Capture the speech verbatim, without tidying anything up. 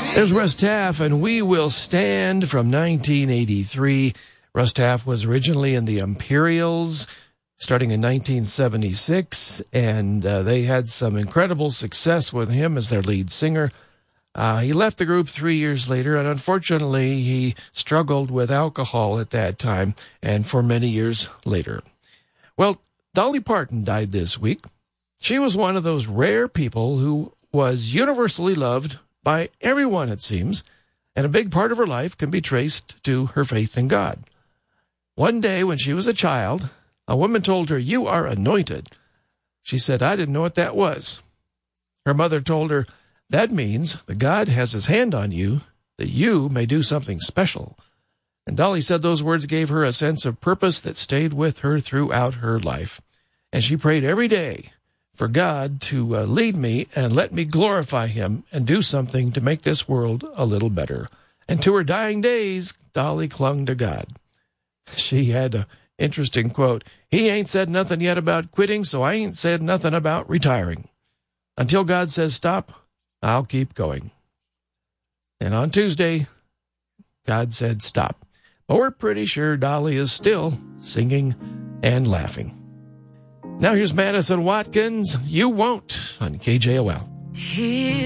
There's Russ Taff, and We Will Stand from nineteen eighty-three. Russ Taff was originally in the Imperials, starting in nineteen seventy-six, and uh, they had some incredible success with him as their lead singer. Uh, he left the group three years later, and unfortunately, he struggled with alcohol at that time and for many years later. Well, Dolly Parton died this week. She was one of those rare people who was universally loved by everyone, it seems, and a big part of her life can be traced to her faith in God. One day when she was a child, a woman told her, "You are anointed." She said, "I didn't know what that was." Her mother told her, "That means that God has his hand on you, that you may do something special." And Dolly said those words gave her a sense of purpose that stayed with her throughout her life. And she prayed every day for God to uh, lead me and let me glorify him and do something to make this world a little better. And to her dying days, Dolly clung to God. She had an interesting quote, "He ain't said nothing yet about quitting, so I ain't said nothing about retiring. Until God says stop, I'll keep going." And on Tuesday, God said stop. But we're pretty sure Dolly is still singing and laughing. Now here's Madison Watkins, "You Won't," on K J O L. Here